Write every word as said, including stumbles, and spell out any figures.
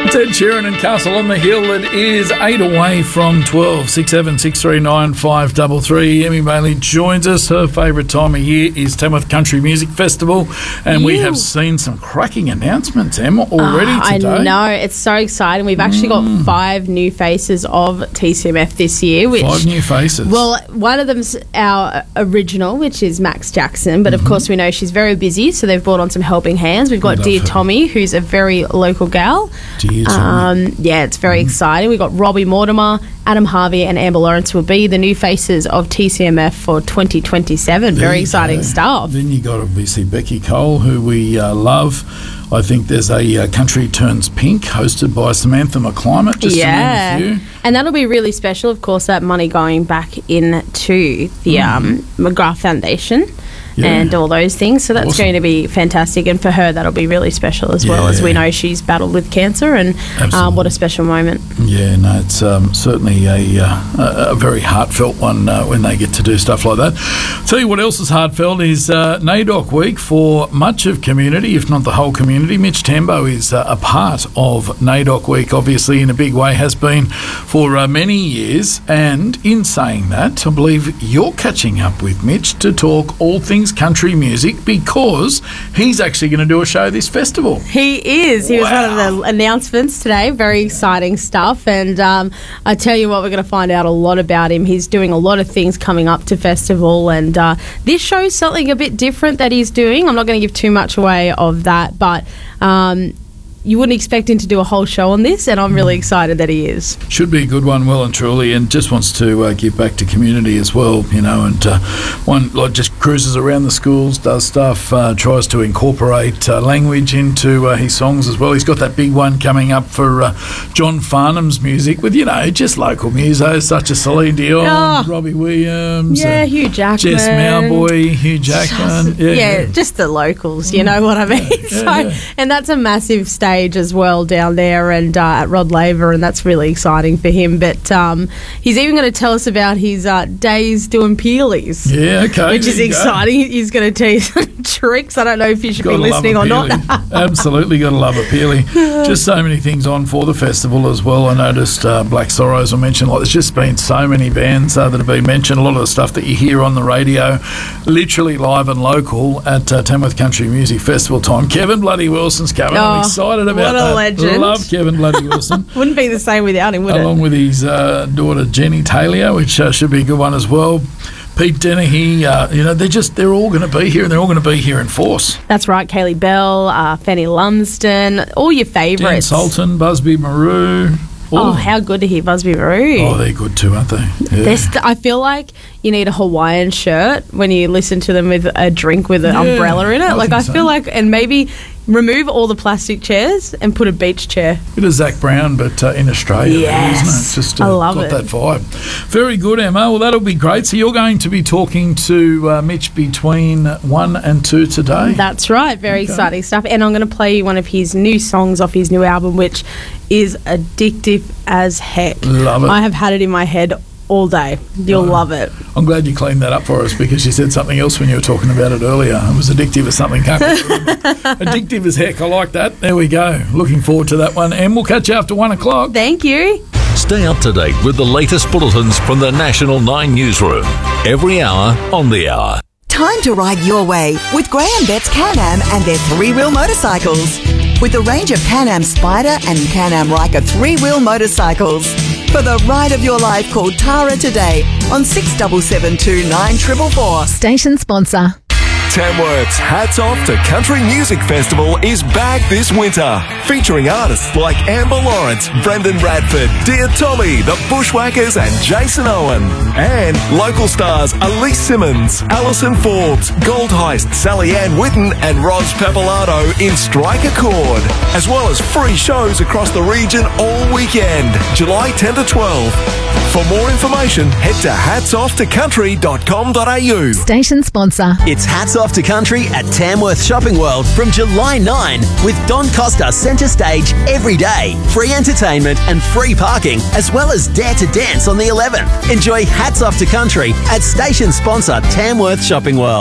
It's Ed Sheeran and Castle on the Hill. It is eight away from twelve. six seven six three nine five three three. Emmy Bailey joins us. Her favourite time of year is Tamworth Country Music Festival, and Ew. we have seen some cracking announcements, Emma, already oh, today. I know. It's so exciting. We've actually mm. got five new faces of T C M F this year. Which, five new faces. Well, one of them's our original, which is Max Jackson, but mm-hmm. of course we know she's very busy, so they've brought on some helping hands. We've got Dear her. Tommy, who's a very local gal. Dear Um, yeah, it's very mm. exciting. We've got Robbie Mortimer, Adam Harvey and Amber Lawrence will be the new faces of T C M F for twenty twenty-seven. There very exciting go. stuff. Then you got obviously Becky Cole, who we uh, love. I think there's a uh, Country Turns Pink hosted by Samantha McClimate, just yeah. to name a few. And that'll be really special, of course, that money going back into the mm. um, McGrath Foundation. Yeah. And all those things. So that's awesome. Going to be fantastic. And for her, that'll be really special as yeah. well, as we know she's battled with cancer. And um, what a special moment. Yeah, no, it's um, certainly a, uh, a very heartfelt one uh, when they get to do stuff like that. Tell you what else is heartfelt is uh, NAIDOC Week for much of community, if not the whole community. Mitch Tambo is uh, a part of NAIDOC Week, obviously in a big way, has been for uh, many years. And in saying that, I believe you're catching up with Mitch to talk all things country music, because he's actually going to do a show this festival. He is. He wow. was one of the announcements today. Very exciting stuff. And um, I tell you what, we're going to find out a lot about him. He's doing a lot of things coming up to festival, and uh, this show's something a bit different that he's doing. I'm not going to give too much away of that, but um, you wouldn't expect him to do a whole show on this, and I'm really excited that he is. Should be a good one, well and truly, and just wants to uh, give back to community as well, you know, and uh, one like just cruises around the schools, does stuff, uh, tries to incorporate uh, language into uh, his songs as well. He's got that big one coming up for uh, John Farnham's music with, you know, just local musos such as Celine Dion, oh, Robbie Williams, yeah, uh, Hugh Jackman, Jess Mowboy, Hugh Jackman, just, yeah, yeah, just the locals, you know what I mean? Yeah, so, yeah, yeah. And that's a massive stage as well down there and uh, at Rod Laver, and that's really exciting for him. But um, he's even going to tell us about his uh, days doing peelies. Yeah, okay. Which is exciting. Go. He's going to tell you some tricks. I don't know if you should gotta be listening or not. Absolutely got to love a peelie. Just so many things on for the festival as well. I noticed uh, Black Sorrows I mentioned. Like, there's just been so many bands uh, that have been mentioned. A lot of the stuff that you hear on the radio, literally live and local at uh, Tamworth Country Music Festival time. Kevin Bloody Wilson's coming. Oh. I'm excited about What a that. legend. Love Kevin Bloody Wilson. Wouldn't be the same without him, would Along it? Along with his uh, daughter Jenny Taylor, which uh, should be a good one as well. Pete Dennehy, uh, you know, they're just, they're all going to be here, and they're all going to be here in force. That's right. Kaylee Bell, uh, Fanny Lumsden, all your favourites. Dan Sultan, Busby Maru. Oh, how good to hear Busby Maru. Oh, they're good too, aren't they? Yeah. St- I feel like you need a Hawaiian shirt when you listen to them with a drink with an yeah, umbrella in it. I like, I so. feel like, and maybe remove all the plastic chairs and put a beach chair. Bit of Zach Brown, but uh, in Australia, yes. isn't it? It's just uh, I love got it. that vibe. Very good, Emma. Well, that'll be great. So you're going to be talking to uh, Mitch between one and two today? That's right. Very okay. exciting stuff. And I'm going to play you one of his new songs off his new album, which is addictive as heck. Love it. I have had it in my head all day. You'll oh, love it. I'm glad you cleaned that up for us, because you said something else when you were talking about it earlier. It was addictive as something. Can't addictive as heck. I like that. There we go. Looking forward to that one. And we'll catch you after one o'clock. Thank you. Stay up to date with the latest bulletins from the National nine Newsroom. Every hour on the hour. Time to ride your way with Graham Betts Can-Am and their three-wheel motorcycles. With a range of Can-Am Spyder and Can-Am Ryker three-wheel motorcycles. For the ride of your life, call Tara today on six seven seven two nine four four four. Station sponsor. Tamworth's Hats Off to Country Music Festival is back this winter, featuring artists like Amber Lawrence, Brendan Radford, Dear Tommy, The Bushwhackers and Jason Owen. And local stars Elise Simmons, Alison Forbes, Gold Heist, Sally Ann Witten and Ros Papalato in Strike a Chord. As well as free shows across the region all weekend, July tenth to twelfth. For more information, head to hats off to country dot com dot a u. Station sponsor. It's Hats Off to Country at Tamworth Shopping World from July ninth, with Don Costa centre stage every day, free entertainment and free parking, as well as Dare to Dance on the eleventh. Enjoy Hats Off to Country at station sponsor Tamworth Shopping World.